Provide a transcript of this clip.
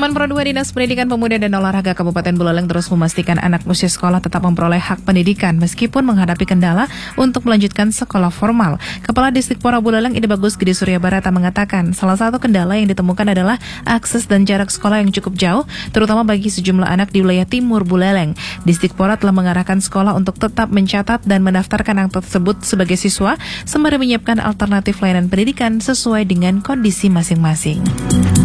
Teman Pro 2 Dinas Pendidikan Pemuda dan Olahraga Kabupaten Buleleng terus memastikan anak usia sekolah tetap memperoleh hak pendidikan meskipun menghadapi kendala untuk melanjutkan sekolah formal. Kepala Distrik Pora Buleleng Ide Bagus Gede Surya Barata mengatakan salah satu kendala yang ditemukan adalah akses dan jarak sekolah yang cukup jauh, terutama bagi sejumlah anak di wilayah timur Buleleng. Distrik Pora telah mengarahkan sekolah untuk tetap mencatat dan mendaftarkan anak tersebut sebagai siswa, sembari menyiapkan alternatif layanan pendidikan sesuai dengan kondisi masing-masing.